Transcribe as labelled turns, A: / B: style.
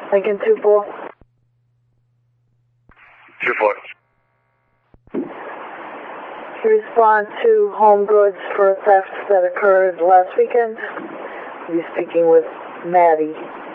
A: Lincoln 2-4.
B: 2-4.
A: To respond to Home Goods for a theft that occurred last weekend, we're speaking with Maddie.